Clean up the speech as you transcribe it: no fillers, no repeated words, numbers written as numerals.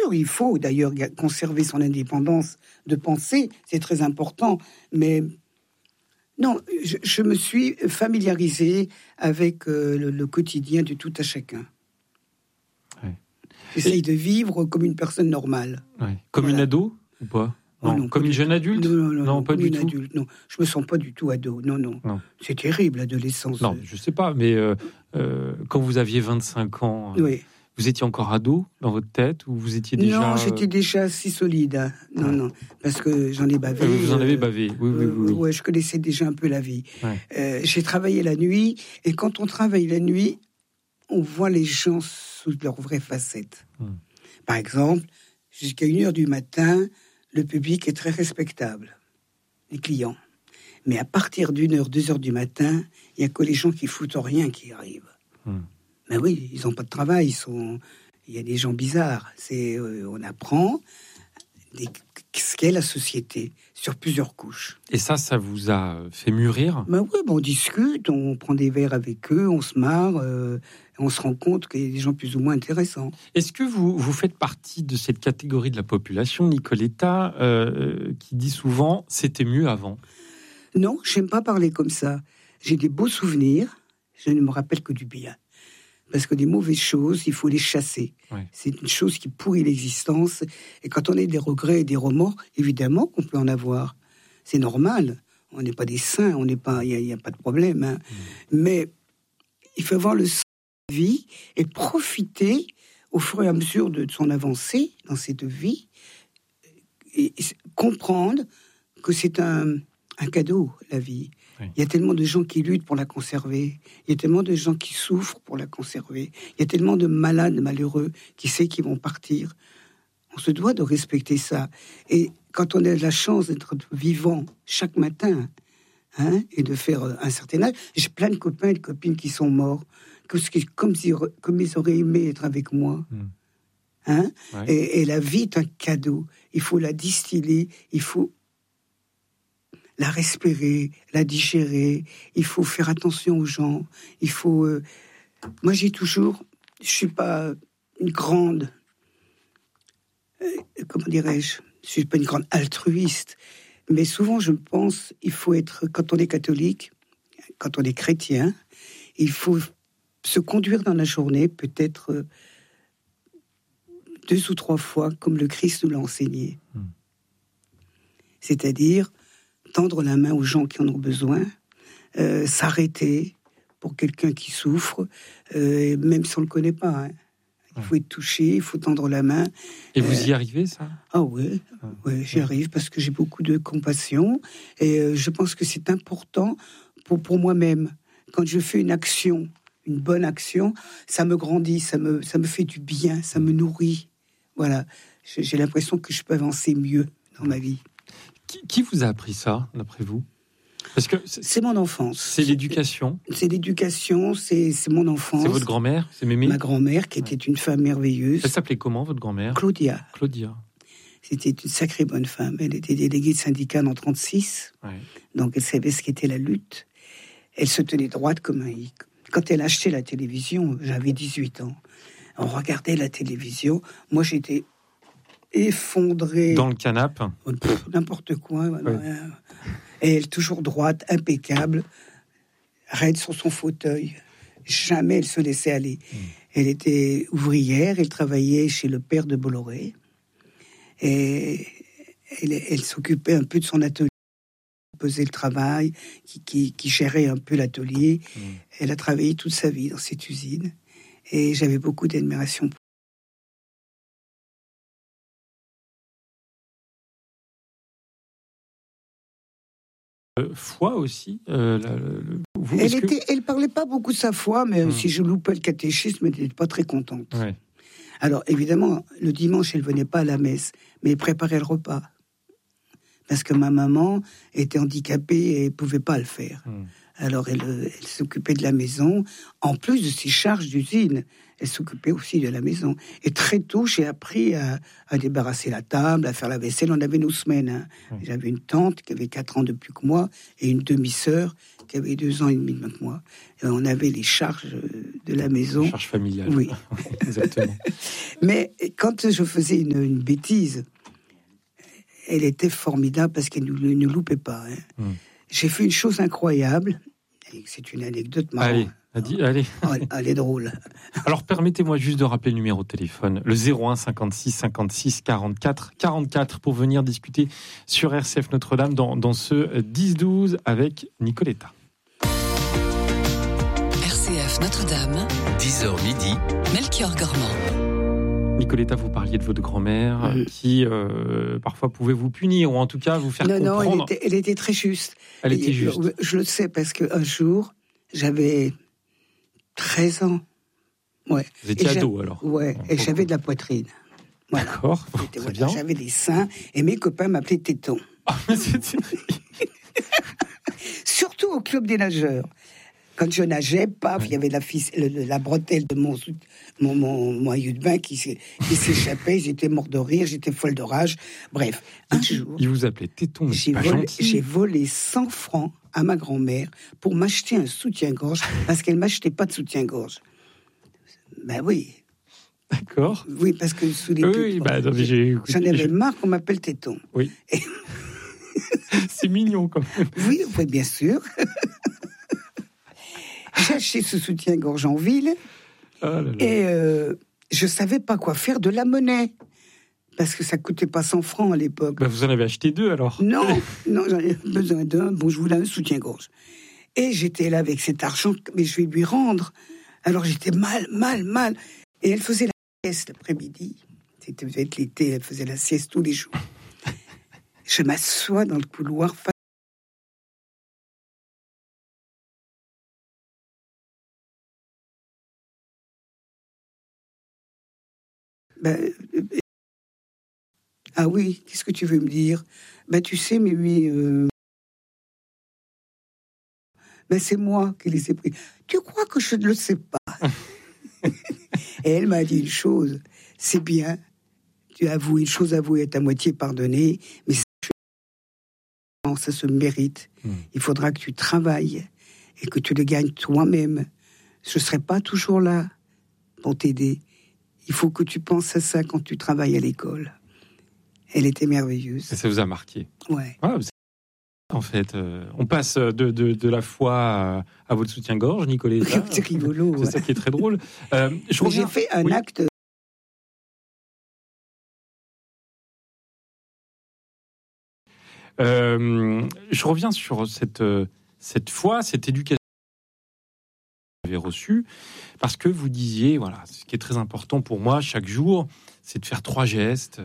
sûr, il faut d'ailleurs conserver son indépendance de pensée, c'est très important, mais non, je me suis familiarisée avec le quotidien de tout à chacun. Ouais. J'essaye de vivre comme une personne normale. Ouais. Comme une ado ou pas? Non, comme une jeune adulte? Non, pas du tout. adulte, non. Je me sens pas du tout ado. Non. C'est terrible, l'adolescence. Non, je sais pas, mais quand vous aviez 25 ans, oui. Vous étiez encore ado dans votre tête ou vous étiez déjà... Non, j'étais déjà assez solide. Hein. Non, parce que j'en ai bavé. Vous en avez bavé, oui. Ouais, je connaissais déjà un peu la vie. Ouais. J'ai travaillé la nuit, et quand on travaille la nuit, on voit les gens sous leur vraie facette. Par exemple, jusqu'à 1h du matin, le public est très respectable, les clients. Mais à partir d'1h, 2h du matin, il n'y a que les gens qui foutent rien qui arrivent. Ben oui, ils n'ont pas de travail, il y a des gens bizarres. On apprend ce qu'est la société sur plusieurs couches. Et ça vous a fait mûrir? Ben oui, on discute, on prend des verres avec eux, on se marre, on se rend compte qu'il y a des gens plus ou moins intéressants. Est-ce que vous faites partie de cette catégorie de la population, Nicoletta, qui dit souvent « c'était mieux avant » ? Non, j'aime pas parler comme ça. J'ai des beaux souvenirs, je ne me rappelle que du bien. Parce que des mauvaises choses, il faut les chasser. Ouais. C'est une chose qui pourrit l'existence. Et quand on a des regrets et des remords, évidemment qu'on peut en avoir. C'est normal. On n'est pas des saints, il n'y a pas de problème. Hein. Mais il faut avoir le sens de la vie et profiter au fur et à mesure de son avancée dans cette vie et comprendre que c'est un cadeau, la vie. Oui. Il y a tellement de gens qui luttent pour la conserver. Il y a tellement de gens qui souffrent pour la conserver. Il y a tellement de malades malheureux qui savent qu'ils vont partir. On se doit de respecter ça. Et quand on a la chance d'être vivant chaque matin, et de faire un certain âge, j'ai plein de copains et de copines qui sont morts, comme ils auraient aimé être avec moi. Ouais. Et la vie est un cadeau. Il faut la distiller, il faut la respirer, la digérer. Il faut faire attention aux gens. Il faut... Moi, je suis pas une grande... comment dirais-je ? Je suis pas une grande altruiste. Mais souvent, je pense, il faut être... Quand on est catholique, quand on est chrétien, il faut se conduire dans la journée, peut-être 2 ou 3 fois, comme le Christ nous l'a enseigné. C'est-à-dire... tendre la main aux gens qui en ont besoin, s'arrêter pour quelqu'un qui souffre, même si on ne le connaît pas. Hein. Il faut être touché, il faut tendre la main. Et vous y arrivez, ça ? Ah oui, j'y arrive parce que j'ai beaucoup de compassion et je pense que c'est important pour moi-même. Quand je fais une action, une bonne action, ça me grandit, ça me fait du bien, ça me nourrit. Voilà, j'ai l'impression que je peux avancer mieux dans ma vie. Qui vous a appris ça, d'après vous ? Parce que c'est mon enfance. C'est l'éducation. C'est l'éducation, c'est mon enfance. C'est votre grand-mère, c'est Mémé ? Ma grand-mère, qui était une femme merveilleuse. Elle s'appelait comment, votre grand-mère ? Claudia. C'était une sacrée bonne femme. Elle était déléguée de syndicat en 1936. Ouais. Donc elle savait ce qu'était la lutte. Elle se tenait droite comme un hic. Quand elle achetait la télévision, j'avais 18 ans. On regardait la télévision. Moi, j'étais... effondrée. Dans le canapé. N'importe quoi. Voilà. Oui. Et elle, toujours droite, impeccable, raide sur son fauteuil. Jamais elle se laissait aller. Elle était ouvrière, elle travaillait chez le père de Bolloré. Et elle s'occupait un peu de son atelier, faisait le travail, qui gérait un peu l'atelier. Elle a travaillé toute sa vie dans cette usine. Et j'avais beaucoup d'admiration pour foi aussi. Elle parlait pas beaucoup de sa foi, mais si je loupais le catéchisme, elle n'était pas très contente. Ouais. Alors évidemment, le dimanche, elle venait pas à la messe, mais elle préparait le repas parce que ma maman était handicapée et pouvait pas le faire. Alors elle s'occupait de la maison, en plus de ses charges d'usine. Elle s'occupait aussi de la maison. Et très tôt, j'ai appris à débarrasser la table, à faire la vaisselle. On avait nos semaines. J'avais une tante qui avait 4 ans de plus que moi et une demi-sœur qui avait 2 ans et demi de moins que moi. Et on avait les charges de la maison. Les charges familiales. Oui. Exactement. Mais quand je faisais une bêtise, elle était formidable parce qu'elle ne loupait pas. Hein. J'ai fait une chose incroyable. C'est une anecdote marrante. Allez. Elle est drôle. Alors, permettez-moi juste de rappeler le numéro de téléphone, le 01 56 56 44 44, pour venir discuter sur RCF Notre-Dame dans ce 10-12 avec Nicoletta. RCF Notre-Dame, 10h midi, Melchior Gormand. Nicoletta, vous parliez de votre grand-mère qui parfois pouvait vous punir ou en tout cas vous faire comprendre. Non, elle était très juste. Elle était juste. Je le sais parce qu'un jour, j'avais 13 ans. Ouais. Vous étiez ado alors. Ouais, et j'avais de la poitrine. Voilà. D'accord, très bien. J'avais des seins et mes copains m'appelaient Téton. Surtout au club des nageurs. Quand je nageais, paf, il y avait la bretelle de mon maillot de bain qui s'échappait. J'étais mort de rire, j'étais folle de rage. Bref, un jour... Il vous appelait Téton, mais j'ai volé 100 francs à ma grand-mère pour m'acheter un soutien-gorge parce qu'elle m'achetait pas de soutien-gorge. Ben oui. D'accord. Oui, parce que sous les j'en avais marre qu'on m'appelle Téton. Oui. C'est mignon quand même. Oui, bien sûr. J'ai acheté ce soutien-gorge en ville et je savais pas quoi faire de la monnaie parce que ça coûtait pas 100 francs à l'époque. Bah vous en avez acheté 2 alors. Non, j'en ai besoin d'un. Bon, je voulais un soutien-gorge. Et j'étais là avec cet argent, mais je vais lui rendre. Alors j'étais mal. Et elle faisait la sieste l'après-midi. C'était peut-être l'été, elle faisait la sieste tous les jours. Je m'assois dans le couloir. Ah oui, qu'est-ce que tu veux me dire? Tu sais, mais oui, c'est moi qui les ai pris. Tu crois que je ne le sais pas? Et elle m'a dit une chose, c'est bien, tu avoues une chose, avouée est à moitié pardonnée, mais ça se mérite. Il faudra que tu travailles et que tu le gagnes toi-même. Je ne serai pas toujours là pour t'aider. Il faut que tu penses à ça quand tu travailles à l'école. Elle était merveilleuse. Et ça vous a marqué. Ouais. En fait, on passe de la foi à votre soutien-gorge, Nicoletta. C'est rigolo. C'est ça qui est très drôle. J'ai fait un acte. Je reviens sur cette foi, cette éducation que vous avez reçue, parce que vous disiez, voilà, ce qui est très important pour moi chaque jour, c'est de faire 3 gestes.